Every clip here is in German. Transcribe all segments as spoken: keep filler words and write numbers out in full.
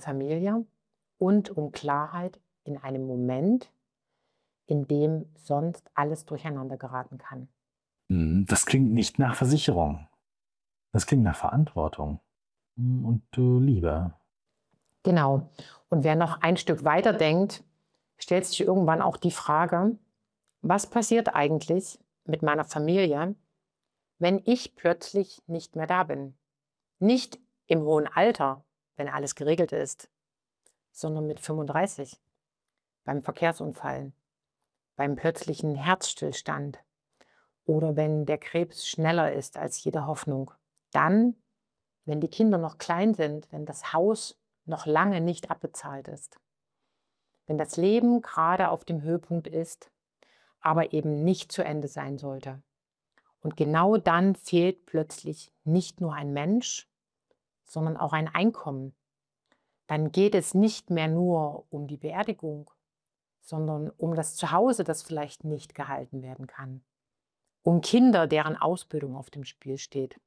Familie und um Klarheit in einem Moment, in dem sonst alles durcheinander geraten kann. Mhm, das klingt nicht nach Versicherung. Das klingt nach Verantwortung, hm, und, äh, Liebe. Genau. Und wer noch ein Stück weiter denkt, stellt sich irgendwann auch die Frage: „Was passiert eigentlich mit meiner Familie, wenn ich plötzlich nicht mehr da bin?“ Nicht im hohen Alter, wenn alles geregelt ist, sondern mit fünfunddreißig, beim Verkehrsunfall, beim plötzlichen Herzstillstand oder wenn der Krebs schneller ist als jede Hoffnung. Dann, wenn die Kinder noch klein sind, wenn das Haus noch lange nicht abbezahlt ist. Wenn das Leben gerade auf dem Höhepunkt ist, aber eben nicht zu Ende sein sollte. Und genau dann fehlt plötzlich nicht nur ein Mensch, sondern auch ein Einkommen. Dann geht es nicht mehr nur um die Beerdigung, sondern um das Zuhause, das vielleicht nicht gehalten werden kann. Um Kinder, deren Ausbildung auf dem Spiel steht.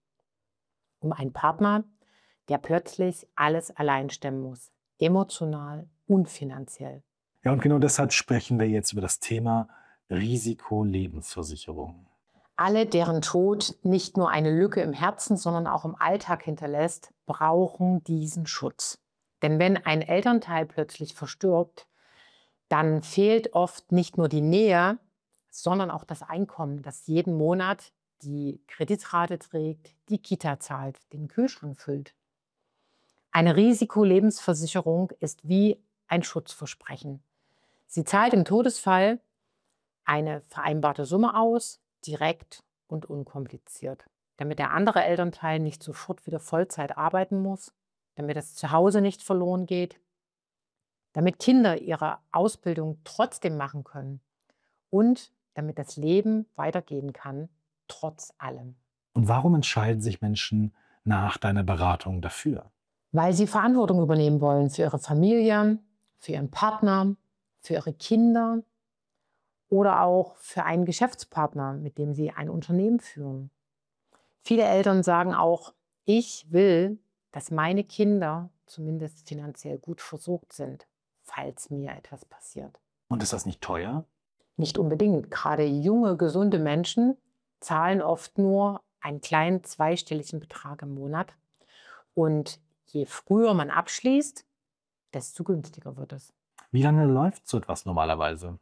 Um einen Partner, der plötzlich alles allein stemmen muss, emotional und finanziell. Ja, und genau deshalb sprechen wir jetzt über das Thema Risikolebensversicherung. Alle, deren Tod nicht nur eine Lücke im Herzen, sondern auch im Alltag hinterlässt, brauchen diesen Schutz. Denn wenn ein Elternteil plötzlich verstirbt, dann fehlt oft nicht nur die Nähe, sondern auch das Einkommen, das jeden Monat die Kreditrate trägt, die Kita zahlt, den Kühlschrank füllt. Eine Risikolebensversicherung ist wie ein Schutzversprechen. Sie zahlt im Todesfall eine vereinbarte Summe aus, direkt und unkompliziert, damit der andere Elternteil nicht sofort wieder Vollzeit arbeiten muss, damit das Zuhause nicht verloren geht, damit Kinder ihre Ausbildung trotzdem machen können und damit das Leben weitergehen kann, trotz allem. Und warum entscheiden sich Menschen nach deiner Beratung dafür? Weil sie Verantwortung übernehmen wollen für ihre Familie, für ihren Partner, für ihre Kinder oder auch für einen Geschäftspartner, mit dem sie ein Unternehmen führen. Viele Eltern sagen auch: „Ich will, dass meine Kinder zumindest finanziell gut versorgt sind, falls mir etwas passiert.“ Und ist das nicht teuer? Nicht unbedingt. Gerade junge, gesunde Menschen zahlen oft nur einen kleinen zweistelligen Betrag im Monat. Und je früher man abschließt, desto günstiger wird es. Wie lange läuft so etwas normalerweise?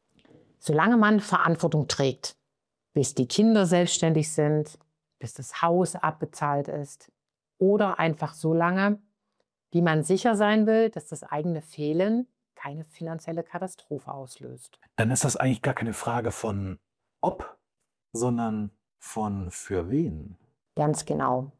Solange man Verantwortung trägt, bis die Kinder selbstständig sind, bis das Haus abbezahlt ist oder einfach so lange, wie man sicher sein will, dass das eigene Fehlen keine finanzielle Katastrophe auslöst. Dann ist das eigentlich gar keine Frage von ob, sondern von für wen. Ganz genau.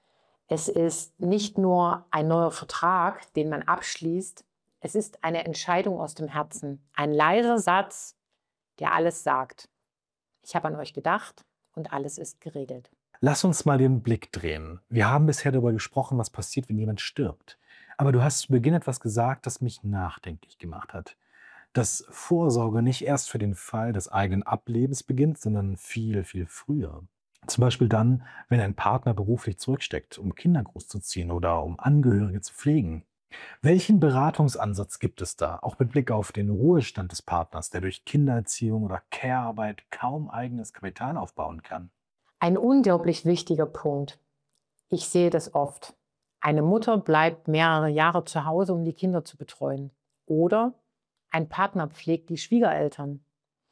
Es ist nicht nur ein neuer Vertrag, den man abschließt, es ist eine Entscheidung aus dem Herzen. Ein leiser Satz, der alles sagt. Ich habe an euch gedacht und alles ist geregelt. Lass uns mal den Blick drehen. Wir haben bisher darüber gesprochen, was passiert, wenn jemand stirbt. Aber du hast zu Beginn etwas gesagt, das mich nachdenklich gemacht hat. Dass Vorsorge nicht erst für den Fall des eigenen Ablebens beginnt, sondern viel, viel früher. Zum Beispiel dann, wenn ein Partner beruflich zurücksteckt, um Kinder großzuziehen oder um Angehörige zu pflegen. Welchen Beratungsansatz gibt es da, auch mit Blick auf den Ruhestand des Partners, der durch Kindererziehung oder Care-Arbeit kaum eigenes Kapital aufbauen kann? Ein unglaublich wichtiger Punkt. Ich sehe das oft. Eine Mutter bleibt mehrere Jahre zu Hause, um die Kinder zu betreuen. Oder ein Partner pflegt die Schwiegereltern.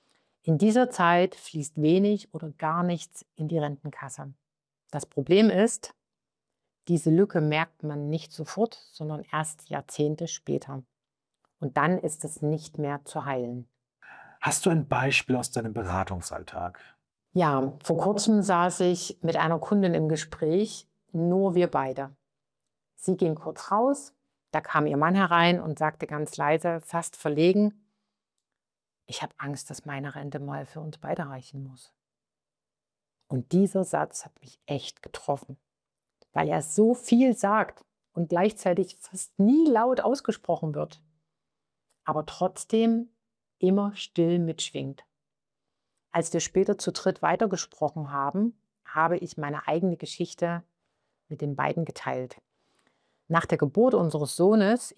In dieser Zeit fließt wenig oder gar nichts in die Rentenkasse. Das Problem ist, diese Lücke merkt man nicht sofort, sondern erst Jahrzehnte später. Und dann ist es nicht mehr zu heilen. Hast du ein Beispiel aus deinem Beratungsalltag? Ja, vor kurzem saß ich mit einer Kundin im Gespräch, nur wir beide. Sie ging kurz raus, da kam ihr Mann herein und sagte ganz leise, fast verlegen: „Ich habe Angst, dass meine Rente mal für uns beide reichen muss.“ Und dieser Satz hat mich echt getroffen, weil er so viel sagt und gleichzeitig fast nie laut ausgesprochen wird, aber trotzdem immer still mitschwingt. Als wir später zu dritt weitergesprochen haben, habe ich meine eigene Geschichte mit den beiden geteilt. Nach der Geburt unseres Sohnes